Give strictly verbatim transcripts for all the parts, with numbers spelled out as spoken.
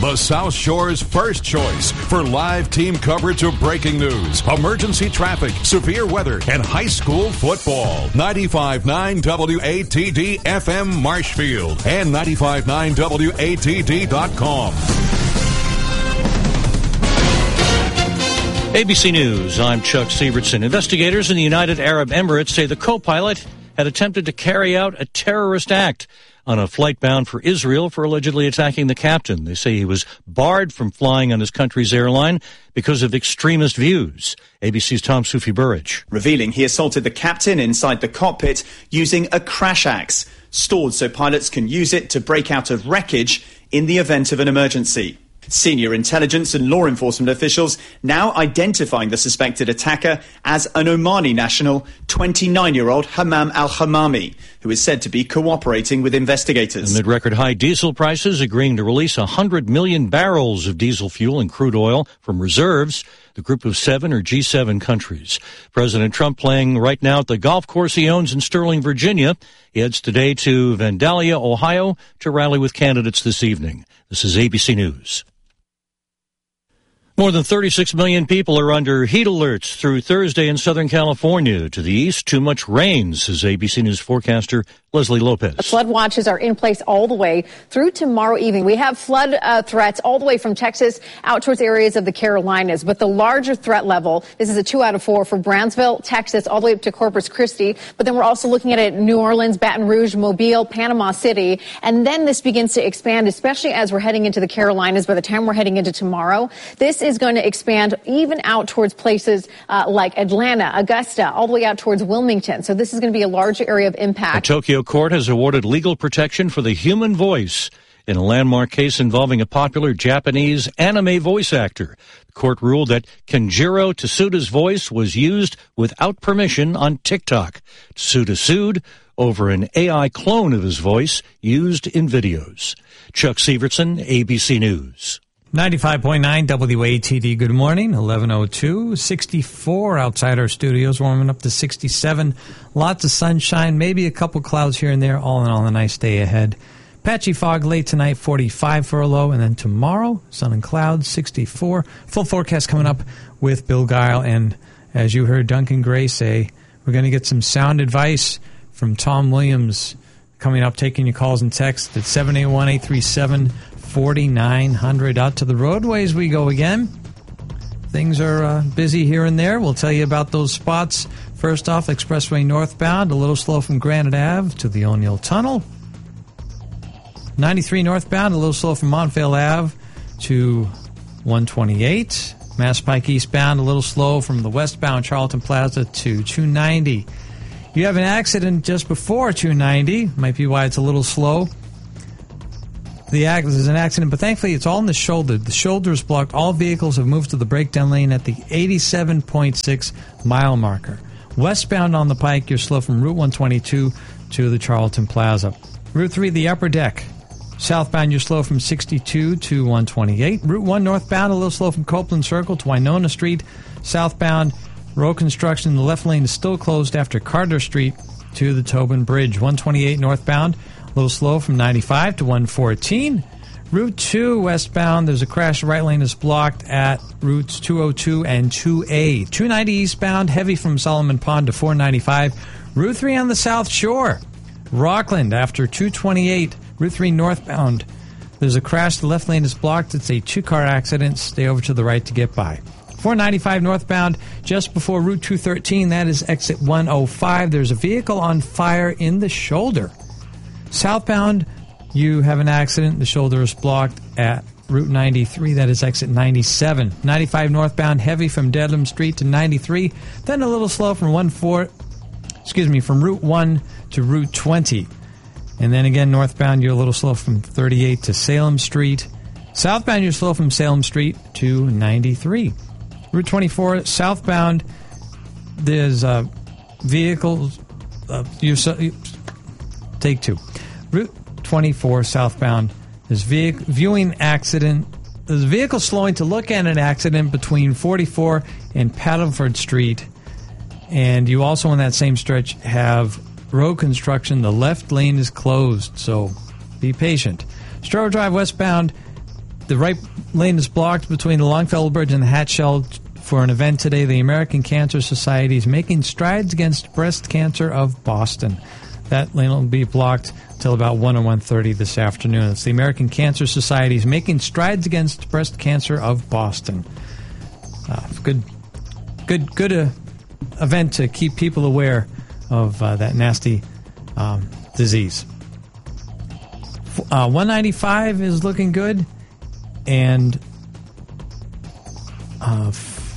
the South Shore's first choice for live team coverage of breaking news, emergency traffic, severe weather, and high school football. ninety-five point nine W A T D F M Marshfield and ninety-five point nine W A T D dot com. A B C News, I'm Chuck Sievertson. Investigators in the United Arab Emirates say the co-pilot had attempted to carry out a terrorist act on a flight bound for Israel for allegedly attacking the captain. They say he was barred from flying on his country's airline because of extremist views. A B C's Tom Sufi Burridge. Revealing he assaulted the captain inside the cockpit using a crash axe, stored so pilots can use it to break out of wreckage in the event of an emergency. Senior intelligence and law enforcement officials now identifying the suspected attacker as an Omani national, twenty-nine-year-old Hammam al-Hamami, who is said to be cooperating with investigators. Amid record high diesel prices, agreeing to release one hundred million barrels of diesel fuel and crude oil from reserves, the group of seven or G seven countries. President Trump playing right now at the golf course he owns in Sterling, Virginia. He heads today to Vandalia, Ohio, to rally with candidates this evening. This is A B C News. More than thirty-six million people are under heat alerts through Thursday in Southern California. To the east, too much rain, says A B C News forecaster Leslie Lopez. Flood watches are in place all the way through tomorrow evening. We have flood uh, threats all the way from Texas out towards areas of the Carolinas. But the larger threat level, this is a two out of four for Brownsville, Texas, all the way up to Corpus Christi. But then we're also looking at it in New Orleans, Baton Rouge, Mobile, Panama City. And then this begins to expand, especially as we're heading into the Carolinas. By the time we're heading into tomorrow, this is going to expand even out towards places uh, like Atlanta, Augusta, all the way out towards Wilmington. So this is going to be a larger area of impact. A Tokyo court has awarded legal protection for the human voice in a landmark case involving a popular Japanese anime voice actor. The court ruled that Kenjiro Tsuda's voice was used without permission on TikTok. Tsuda sued over an A I clone of his voice used in videos. Chuck Sievertson, A B C News. ninety-five point nine W A T D, good morning, eleven oh two, sixty-four outside our studios, warming up to sixty-seven. Lots of sunshine, maybe a couple clouds here and there, all in all a nice day ahead. Patchy fog late tonight, forty-five for a low, and then tomorrow, sun and clouds, sixty-four. Full forecast coming up with Bill Guile, and as you heard Duncan Gray say, we're going to get some sound advice from Tom Williams coming up, taking your calls and texts at seven eight one, eight three seven, four nine zero zero. Out to the roadways we go again. Things are uh, busy here and there. We'll tell you about those spots. First off, Expressway northbound, a little slow from Granite Ave to the O'Neill Tunnel. ninety-three northbound, a little slow from Montvale Ave to one twenty-eight. Mass Pike eastbound, a little slow from the westbound Charlton Plaza to two ninety. You have an accident just before two ninety. Might be why it's a little slow. The act, there's an accident, but thankfully it's all in the shoulder. The shoulder is blocked. All vehicles have moved to the breakdown lane at the eighty-seven point six mile marker. Westbound on the Pike, you're slow from Route one twenty-two to the Charlton Plaza. Route three, the upper deck. Southbound, you're slow from sixty-two to one twenty-eight. Route one northbound, a little slow from Copeland Circle to Winona Street. Southbound, road construction, the left lane is still closed after Carter Street to the Tobin Bridge. one twenty-eight northbound, a little slow from ninety-five to one fourteen. Route two westbound, there's a crash. The right lane is blocked at routes two oh two and two A. two ninety eastbound, heavy from Solomon Pond to four ninety-five. Route three on the South Shore. Rockland after two twenty-eight. Route three northbound, there's a crash. The left lane is blocked. It's a two-car accident. Stay over to the right to get by. four ninety-five northbound, just before Route two thirteen, that is exit one oh five. There's a vehicle on fire in the shoulder. Southbound, you have an accident. The shoulder is blocked at Route ninety-three. That is exit ninety-seven. ninety-five northbound, heavy from Dedham Street to ninety-three. Then a little slow from one four, excuse me, from Route one to Route twenty. And then again, northbound, you're a little slow from thirty-eight to Salem Street. Southbound, you're slow from Salem Street to ninety-three. Route twenty-four, southbound, there's uh, vehicles. Uh, you take two. Route twenty-four, southbound, there's vehicle, viewing accident. There's a vehicle slowing to look at an accident between forty-four and Paddleford Street. And you also, on that same stretch, have road construction. The left lane is closed, so be patient. Stroh Drive westbound, the right lane is blocked between the Longfellow Bridge and the Hatshell for an event today. The American Cancer Society is making strides against breast cancer of Boston. That lane will be blocked till about one or one thirty this afternoon. It's the American Cancer Society is making strides against breast cancer of Boston. Uh, good, good, good uh, event to keep people aware of uh, that nasty um, disease. Uh, one ninety-five is looking good, and uh,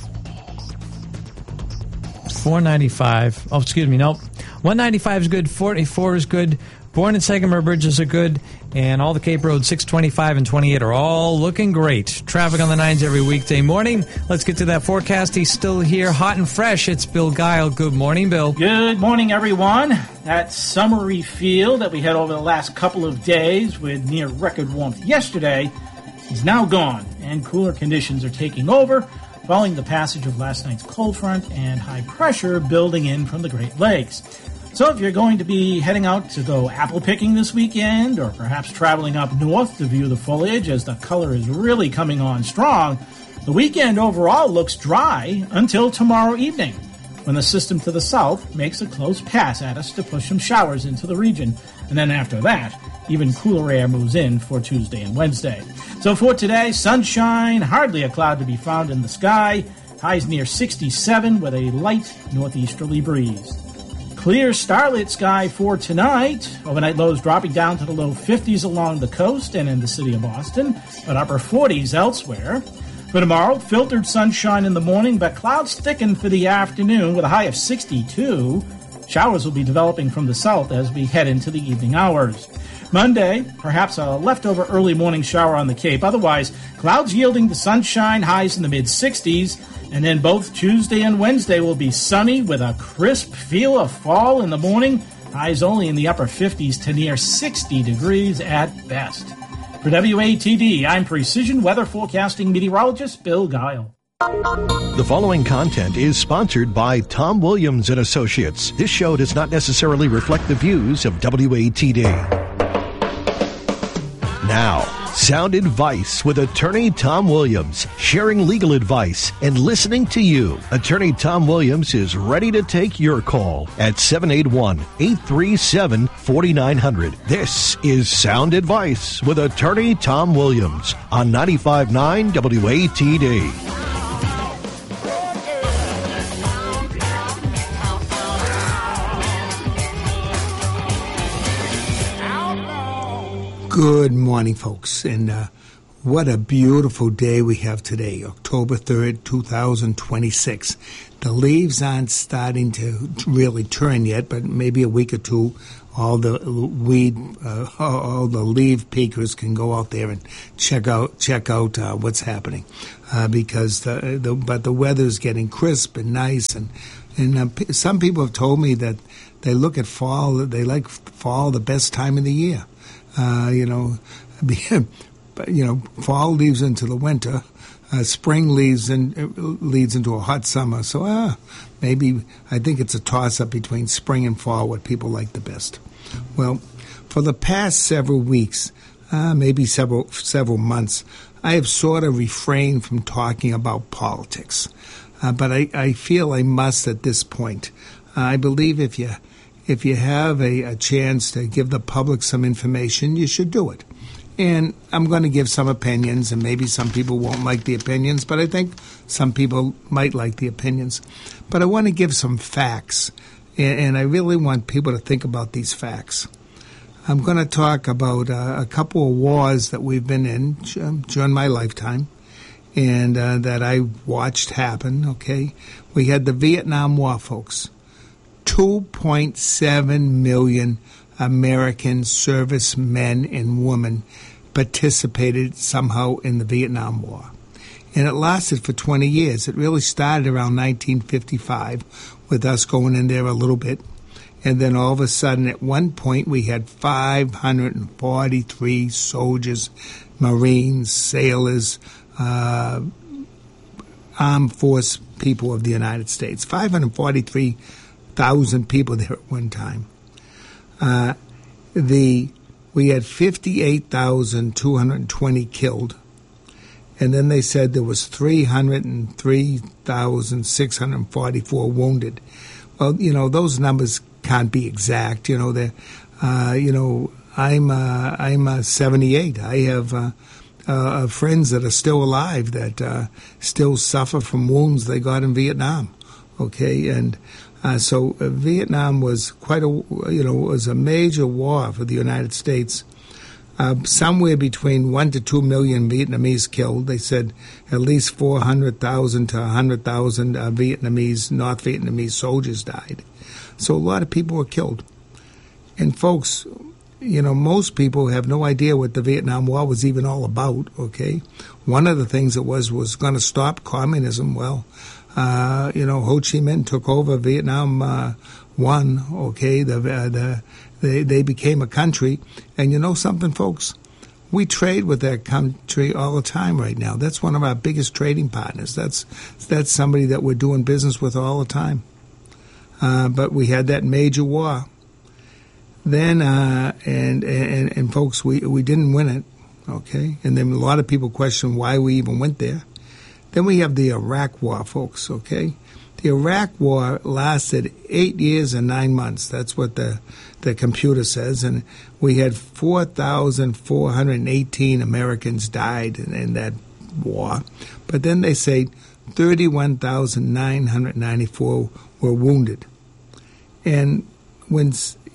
four ninety-five. Oh, excuse me. Nope. one ninety-five is good. forty-four is good. Bourne and Sagamore bridges are good, and all the Cape Road six twenty-five and twenty-eight are all looking great. Traffic on the nines every weekday morning. Let's get to that forecast. He's still here, hot and fresh. It's Bill Guile. Good morning, Bill. Good morning, everyone. That summery feel that we had over the last couple of days with near record warmth yesterday is now gone, and cooler conditions are taking over following the passage of last night's cold front and high pressure building in from the Great Lakes. So if you're going to be heading out to go apple picking this weekend, or perhaps traveling up north to view the foliage as the color is really coming on strong, the weekend overall looks dry until tomorrow evening, when the system to the south makes a close pass at us to push some showers into the region. And then after that, even cooler air moves in for Tuesday and Wednesday. So for today, sunshine, hardly a cloud to be found in the sky, highs near sixty-seven with a light northeasterly breeze. Clear starlit sky for tonight. Overnight lows dropping down to the low fifties along the coast and in the city of Boston, but upper forties elsewhere. For tomorrow, filtered sunshine in the morning, but clouds thicken for the afternoon with a high of sixty-two. Showers will be developing from the south as we head into the evening hours. Monday, perhaps a leftover early morning shower on the Cape. Otherwise, clouds yielding to sunshine, highs in the mid-sixties. And then both Tuesday and Wednesday will be sunny with a crisp feel of fall in the morning. Highs only in the upper fifties to near sixty degrees at best. For W A T D, I'm Precision Weather Forecasting Meteorologist Bill Guile. The following content is sponsored by Tom Williams and Associates. This show does not necessarily reflect the views of W A T D. Now, sound advice with attorney Tom Williams, sharing legal advice and listening to you. Attorney Tom Williams is ready to take your call at seven eight one, eight three seven, four nine zero zero. This is Sound Advice with attorney Tom Williams on ninety-five point nine W A T D. Good morning, folks, and uh, what a beautiful day we have today, October third, twenty twenty-six. The leaves aren't starting to really turn yet, but maybe a week or two, all the weed, uh, all the leaf peekers can go out there and check out check out uh, what's happening, uh, because the, the but the weather's getting crisp and nice, and and uh, some people have told me that they look at fall, they like fall the best time of the year. Uh, you know, you know, fall leads into the winter, uh, spring leads in, leads into a hot summer. So, uh, maybe I think it's a toss-up between spring and fall, what people like the best. Well, for the past several weeks, uh, maybe several several months, I have sort of refrained from talking about politics, uh, but I, I feel I must at this point. Uh, I believe if you If you have a, a chance to give the public some information, you should do it. And I'm going to give some opinions, and maybe some people won't like the opinions, but I think some people might like the opinions. But I want to give some facts, and, and I really want people to think about these facts. I'm going to talk about uh, a couple of wars that we've been in during my lifetime, and uh, that I watched happen, okay? We had the Vietnam War, folks. two point seven million American servicemen and women participated somehow in the Vietnam War. And it lasted for twenty years. It really started around nineteen fifty-five with us going in there a little bit. And then all of a sudden, at one point, we had five hundred forty-three soldiers, Marines, sailors, uh, armed force people of the United States. five hundred forty-three thousand people there at one time. Uh, the we had fifty-eight thousand two hundred twenty killed, And then they said there was three hundred three thousand six hundred forty-four wounded. Well, you know, those numbers can't be exact. You know, they're, uh, you know, I'm uh, I'm uh, seventy-eight. I have uh, uh, friends that are still alive that uh, still suffer from wounds they got in Vietnam. Okay, and uh, so uh, Vietnam was quite a, you know, was a major war for the United States. Uh, somewhere between one to two million Vietnamese killed. They said at least four hundred thousand to one hundred thousand uh, Vietnamese, North Vietnamese soldiers died. So a lot of people were killed. And folks, you know, most people have no idea what the Vietnam War was even all about, okay? One of the things it was was going to stop communism. Well, uh, you know, Ho Chi Minh took over Vietnam uh, one, okay? The, uh, the They they became a country, and you know something, folks? We trade with that country all the time right now. That's one of our biggest trading partners. That's that's somebody that we're doing business with all the time. Uh, but we had that major war. Then, uh, and, and and folks, we we didn't win it, okay? And then a lot of people question why we even went there. Then we have the Iraq War, folks, okay? The Iraq War lasted eight years and nine months. That's what the the computer says. And we had four thousand four hundred eighteen Americans died in, in that war. But then they say thirty-one thousand nine hundred ninety-four were wounded. And when,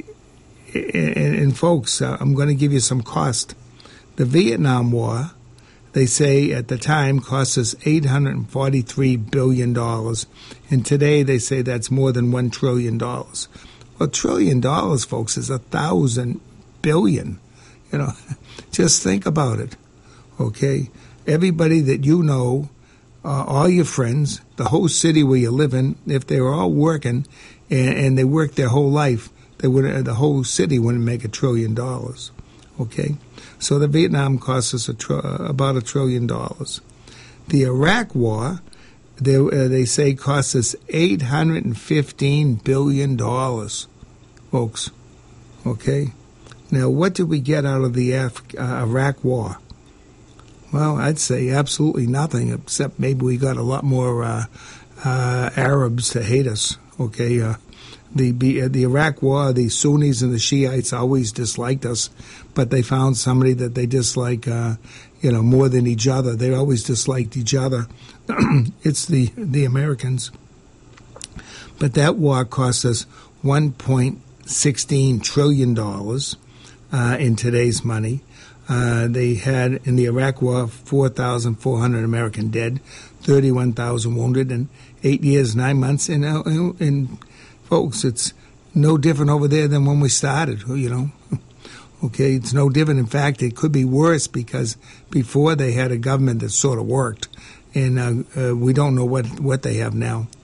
and, and folks, uh, I'm going to give you some cost. The Vietnam War, they say at the time, cost us eight hundred forty-three billion dollars. And today they say that's more than one trillion dollars. A trillion dollars, folks, is a thousand billion. You know, just think about it, okay? Everybody that you know, uh, all your friends, the whole city where you live in, if they were all working and, and they worked their whole life, they would the whole city wouldn't make a trillion dollars, okay? So the Vietnam cost us a tr- about a trillion dollars. The Iraq War, they, uh, they say, cost us eight hundred fifteen billion dollars, folks. Okay? Now, what did we get out of the Af- uh, Iraq War? Well, I'd say absolutely nothing, except maybe we got a lot more uh, uh, Arabs to hate us, okay? Uh, The the Iraq War, the Sunnis and the Shiites always disliked us, but they found somebody that they dislike, uh, you know, more than each other. They always disliked each other. It's the the Americans. But that war cost us one point one six trillion dollars uh, in today's money. Uh, they had in the Iraq War four thousand four hundred American dead, thirty-one thousand wounded, and eight years, nine months in in. in Folks, it's no different over there than when we started, you know. Okay, it's no different. In fact, it could be worse because before they had a government that sort of worked, and uh, uh, we don't know what, what they have now.